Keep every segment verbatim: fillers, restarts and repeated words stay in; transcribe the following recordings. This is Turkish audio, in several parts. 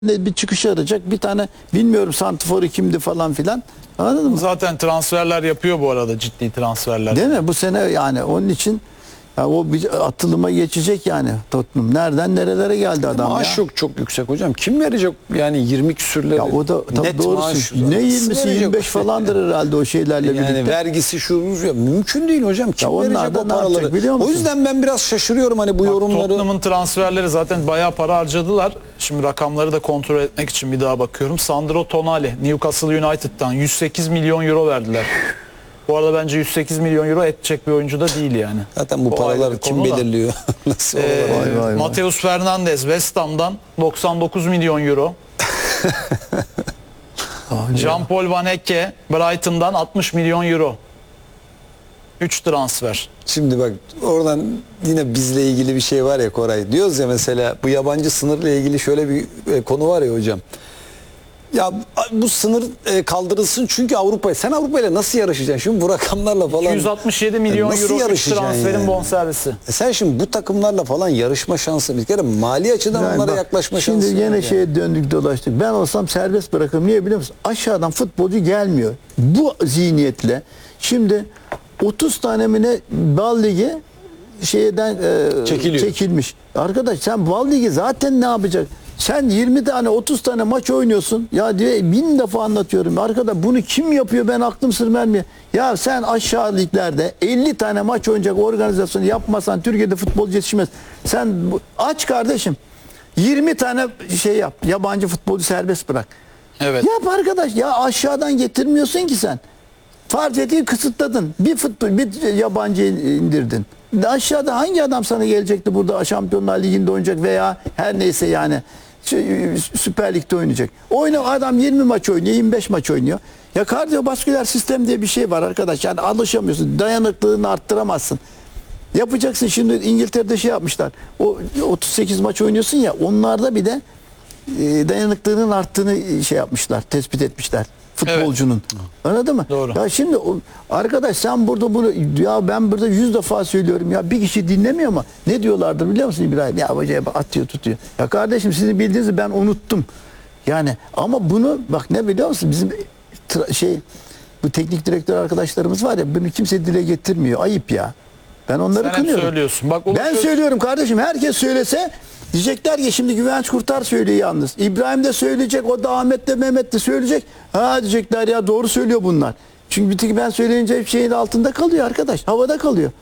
bir çıkış arayacak, bir tane bilmiyorum santiforu kimdi falan filan, anladın mı? Zaten transferler yapıyor bu arada, ciddi transferler. Değil mi? Bu sene yani onun için ya o bir atılıma geçecek yani Tottenham. Nereden nerelere geldi adam Maaş ya. yok, çok yüksek hocam. Kim verecek yani yirmi küsürleri? Ya o da tabii net doğrusu. maaş. Ne yirmisi yirmi beş falandır herhalde o şeylerle Yani birlikte. vergisi şu ya, mümkün değil hocam. Kim Ya onlar verecek da o ne yapacak paraları? biliyor musun? O yüzden ben biraz şaşırıyorum hani bu Bak, yorumları. Tottenham'ın transferleri zaten bayağı para harcadılar. Şimdi rakamları da kontrol etmek için bir daha bakıyorum. Sandro Tonali Newcastle United'dan yüz sekiz milyon euro verdiler. Bu arada bence yüz sekiz milyon euro edecek bir oyuncu da değil yani. Zaten bu O ayrı paraları bir kim konu da. belirliyor? Nasıl Ee, olarak? Vay vay vay. Mateus Fernandes West Ham'dan doksan dokuz milyon euro. Jean-Paul Van Hecke Brighton'dan altmış milyon euro. üç transfer. Şimdi bak oradan yine bizle ilgili bir şey var ya Koray. Diyoruz ya mesela bu yabancı sınırla ilgili şöyle bir e, konu var ya hocam. Ya bu sınır e, kaldırılsın çünkü Avrupa'ya. Sen Avrupa ile nasıl yarışacaksın? Şimdi bu rakamlarla falan. yüz altmış yedi milyon nasıl euro üç yarışacaksın transferin yani? bonservisi. E sen şimdi bu takımlarla falan yarışma şansı bir kere mali açıdan Yani onlara bak, yaklaşma şimdi şansı. gene var yani. şeye döndük dolaştık. Ben olsam serbest bırakırım. Niye biliyor musun? Aşağıdan futbolcu gelmiyor. Bu zihniyetle şimdi otuz tane mi ne Bal Ligi şeyden e, Çekiliyor. çekilmiş. Arkadaş sen Bal Ligi zaten ne yapacak? Sen yirmi tane otuz tane maç oynuyorsun. Ya diye bin defa anlatıyorum. Arkadaş bunu kim yapıyor ben aklım sır vermiyor. Ya sen aşağı liglerde elli tane maç oynayacak organizasyonu yapmasan Türkiye'de futbolcu yetişmez. Sen bu- aç kardeşim. yirmi tane şey yap. Yabancı futbolcu serbest bırak. Evet. Yap arkadaş. Ya aşağıdan getirmiyorsun ki sen. Farz ettiğin kısıtladın. Bir futbol, bir yabancı indirdin. Aşağıda hangi adam sana gelecekti burada Şampiyonlar Ligi'nde oynayacak veya her neyse yani şey, Süper Lig'de oynayacak. Oyna adam yirmi maç oynuyor, yirmi beş maç oynuyor. Ya kardiyovasküler sistem diye bir şey var arkadaş. Yani alışamıyorsun. Dayanıklılığını arttıramazsın. Yapacaksın şimdi İngiltere'de şey yapmışlar. O otuz sekiz maç oynuyorsun ya onlarda bir de e, dayanıklılığının arttığını şey yapmışlar, tespit etmişler futbolcunun. Evet. Anladın mı? Doğru. Ya şimdi o, arkadaş sen burada bunu ya ben burada yüz defa söylüyorum ya bir kişi dinlemiyor ama ne diyorlardır biliyor musun İbrahim? Ya hocaya atıyor tutuyor. Ya kardeşim sizin bildiğinizi ben unuttum. Yani ama bunu bak ne biliyor musun? Bizim tra- şey bu teknik direktör arkadaşlarımız var ya bunu kimse dile getirmiyor. Ayıp ya. Ben onları Sen hep kınıyorum. söylüyorsun. Bak, Ulaş ben Öz- söylüyorum kardeşim. Herkes söylese diyecekler ki şimdi Güvenç Kurtar söylüyor yalnız. İbrahim de söyleyecek. O da Ahmet de Mehmet de söyleyecek. Ha diyecekler ya doğru söylüyor bunlar. Çünkü bir tek ben söyleyince hep şeyin altında kalıyor arkadaş. Havada kalıyor.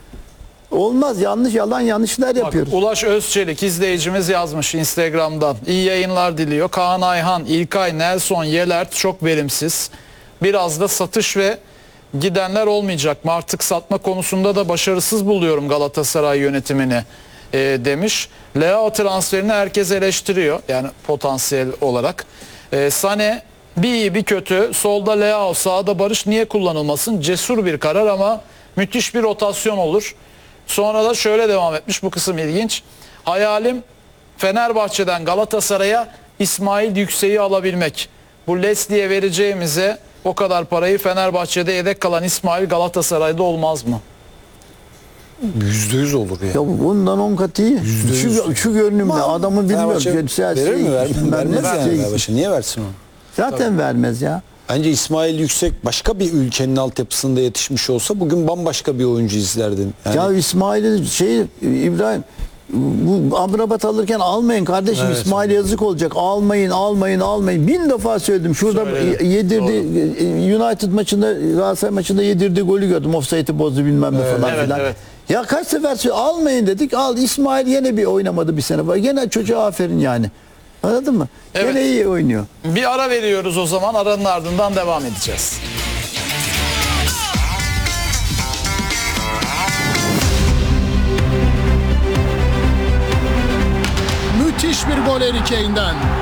Olmaz. Yanlış yalan yanlışlar yapıyoruz. Bak, Ulaş Özçelik izleyicimiz yazmış Instagram'dan. İyi yayınlar diliyor. Kaan Ayhan, İlkay, Nelson, Yelert çok verimsiz. Biraz da satış ve gidenler olmayacak mı? Artık satma konusunda da başarısız buluyorum Galatasaray yönetimini e, demiş. Leao transferini herkes eleştiriyor. Yani potansiyel olarak. E, Sane bir iyi bir kötü. Solda Leao, sağda Barış niye kullanılmasın? Cesur bir karar ama müthiş bir rotasyon olur. Sonra da şöyle devam etmiş, bu kısım ilginç. Hayalim Fenerbahçe'den Galatasaray'a İsmail Yüksek'i alabilmek. Bu Leslie'ye vereceğimize o kadar parayı Fenerbahçe'de yedek kalan İsmail Galatasaray'da olmaz mı? Yüzde yüz olur ya. Ya bundan on kat iyi. Şu, şu görünümle adamı bilmiyorum. Fenerbahçe Ya, verir mi? Ver, bilmem vermez ne yani şey- Fenerbahçe. Niye versin onu? Zaten vermez ya. Bence İsmail Yüksek başka bir ülkenin altyapısında yetişmiş olsa bugün bambaşka bir oyuncu izlerdin. Yani Ya İsmail'i şey İbrahim bu Amrabat alırken almayın kardeşim. Evet. İsmail yazık olacak. Almayın, almayın, almayın. Bin defa söyledim. Şurada Söyledim. yedirdi United maçında Galatasaray maçında yedirdiği golü gördüm. Offside'i bozdu bilmem ne falan Evet, filan. evet. Ya kaç sefer söyle almayın dedik. Al İsmail yine bir oynamadı bir sene. Yine çocuğa aferin yani. Anladın mı? Evet. Yine iyi oynuyor. Bir ara veriyoruz o zaman. Aranın ardından devam edeceğiz. Müthiş bir gol Harry Kane'den.